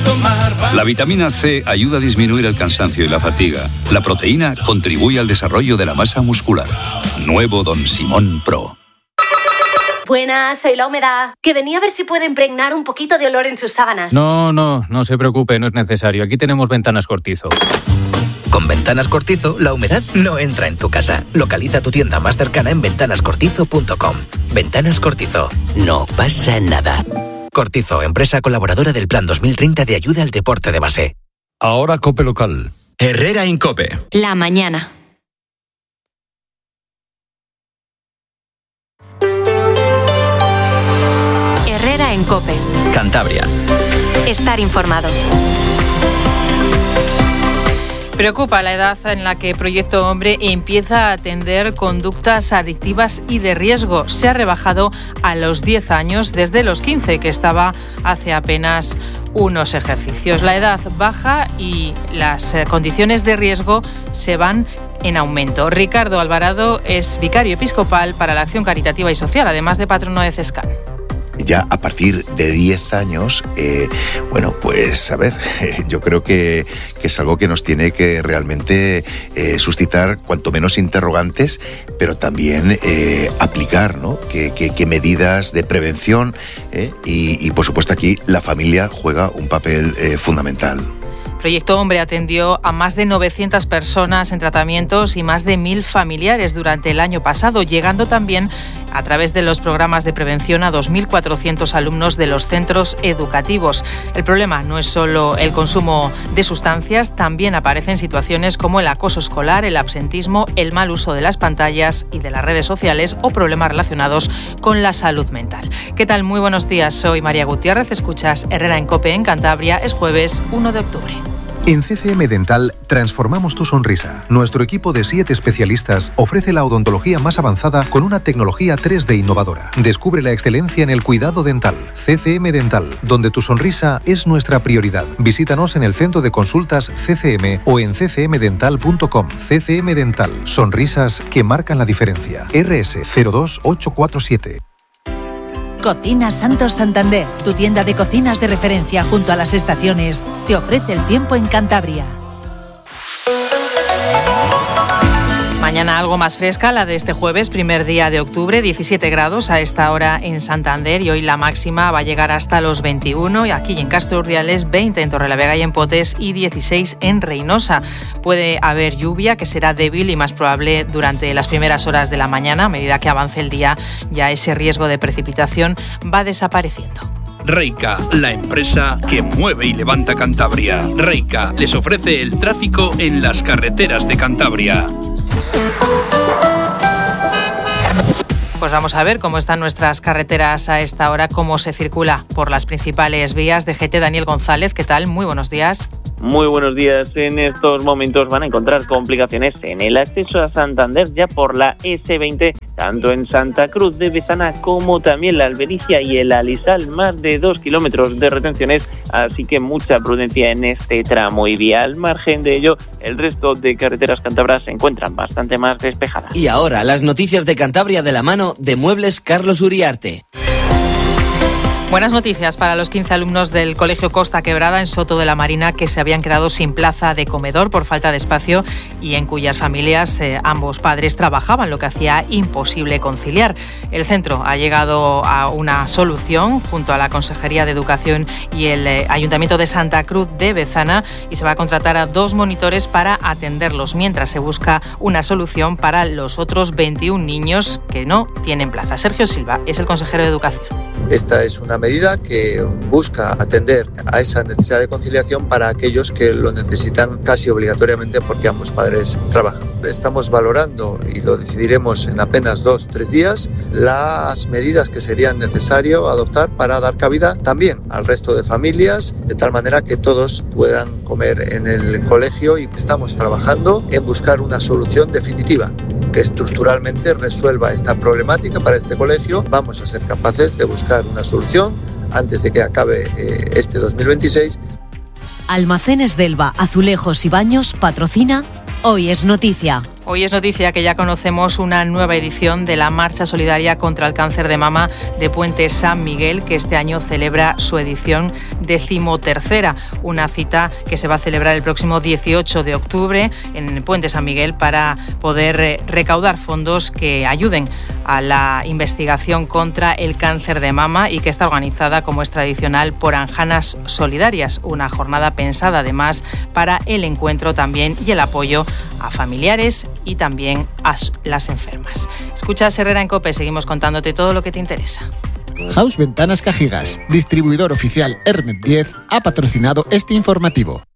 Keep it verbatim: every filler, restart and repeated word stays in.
tomar. La vitamina C ayuda a disminuir el cansancio y la fatiga. La proteína contribuye al desarrollo de la masa muscular. Nuevo Don Simón Pro. Buenas, soy La Humedad, que venía a ver si puede impregnar un poquito de olor en sus sábanas. No, no, no se preocupe, no es necesario. Aquí tenemos Ventanas Cortizo. Con Ventanas Cortizo, la humedad no entra en tu casa. Localiza tu tienda más cercana en ventanas cortizo punto com. Ventanas Cortizo. No pasa nada. Cortizo, empresa colaboradora del Plan dos mil treinta de ayuda al deporte de base. Ahora COPE local. Herrera en COPE. La mañana. Herrera en COPE. Cantabria. Estar informado. Preocupa la edad en la que Proyecto Hombre empieza a atender conductas adictivas y de riesgo. Se ha rebajado a los diez años desde los quince, que estaba hace apenas unos ejercicios. La edad baja y las condiciones de riesgo se van en aumento. Ricardo Alvarado es vicario episcopal para la Acción Caritativa y Social, además de patrono de CESCAN. Ya a partir de diez años, eh, bueno, pues a ver, eh, yo creo que, que es algo que nos tiene que realmente eh, suscitar cuanto menos interrogantes, pero también eh, aplicar, ¿no? ¿Qué, qué, qué medidas de prevención? Eh, y, y por supuesto aquí la familia juega un papel eh, fundamental. Proyecto Hombre atendió a más de novecientas personas en tratamientos y más de mil familiares durante el año pasado, llegando también a través de los programas de prevención a dos mil cuatrocientos alumnos de los centros educativos. El problema no es solo el consumo de sustancias, también aparecen situaciones como el acoso escolar, el absentismo, el mal uso de las pantallas y de las redes sociales o problemas relacionados con la salud mental. ¿Qué tal? Muy buenos días, soy María Gutiérrez, escuchas Herrera en COPE en Cantabria, es jueves uno de octubre. En C C M Dental transformamos tu sonrisa. Nuestro equipo de siete especialistas ofrece la odontología más avanzada con una tecnología tres D innovadora. Descubre la excelencia en el cuidado dental. C C M Dental, donde tu sonrisa es nuestra prioridad. Visítanos en el centro de consultas C C M o en c c m dental punto com. C C M Dental, sonrisas que marcan la diferencia. R S cero dos ocho cuatro siete. Cocinas Santos Santander, tu tienda de cocinas de referencia junto a las estaciones, te ofrece el tiempo en Cantabria. Mañana algo más fresca, la de este jueves, primer día de octubre, diecisiete grados a esta hora en Santander, y hoy la máxima va a llegar hasta los veintiuno, y aquí en Castro Urdiales veinte en Torrelavega y en Potes y dieciséis en Reynosa. Puede haber lluvia que será débil y más probable durante las primeras horas de la mañana. A medida que avance el día, ya ese riesgo de precipitación va desapareciendo. Reica, la empresa que mueve y levanta Cantabria. Reica les ofrece el tráfico en las carreteras de Cantabria. Pues vamos a ver cómo están nuestras carreteras a esta hora, cómo se circula por las principales vías. D G T, Daniel González, ¿qué tal? Muy buenos días. Muy buenos días. En estos momentos van a encontrar complicaciones en el acceso a Santander ya por la ese veinte, tanto en Santa Cruz de Bezana como también la Albericia y el Alisal, más de dos kilómetros de retenciones, así que mucha prudencia en este tramo, y vía al margen de ello, el resto de carreteras cántabras se encuentran bastante más despejadas. Y ahora las noticias de Cantabria de la mano de Muebles Carlos Uriarte. Buenas noticias para los quince alumnos del Colegio Costa Quebrada en Soto de la Marina que se habían quedado sin plaza de comedor por falta de espacio y en cuyas familias eh, ambos padres trabajaban, lo que hacía imposible conciliar. El centro ha llegado a una solución junto a la Consejería de Educación y el eh, Ayuntamiento de Santa Cruz de Bezana, y se va a contratar a dos monitores para atenderlos mientras se busca una solución para los otros veintiún niños que no tienen plaza. Sergio Silva es el consejero de Educación. Esta es una medida que busca atender a esa necesidad de conciliación para aquellos que lo necesitan casi obligatoriamente porque ambos padres trabajan. Estamos valorando, y lo decidiremos en apenas dos o tres días, las medidas que serían necesario adoptar para dar cabida también al resto de familias, de tal manera que todos puedan comer en el colegio, y estamos trabajando en buscar una solución definitiva que estructuralmente resuelva esta problemática para este colegio. Vamos a ser capaces de buscar una solución antes de que acabe eh, este dos mil veintiséis. Almacenes Delva, Azulejos y Baños patrocina Hoy es Noticia. Hoy es noticia que ya conocemos una nueva edición de la Marcha Solidaria contra el Cáncer de Mama de Puente San Miguel, que este año celebra su edición decimotercera. Una cita que se va a celebrar el próximo dieciocho de octubre en Puente San Miguel para poder recaudar fondos que ayuden a la investigación contra el cáncer de mama y que está organizada, como es tradicional, por Anjanas Solidarias. Una jornada pensada además para el encuentro también y el apoyo a familiares y también a las enfermas. Escuchas Herrera en COPE, seguimos contándote todo lo que te interesa. House Ventanas Cajigas, distribuidor oficial Hermet diez, ha patrocinado este informativo.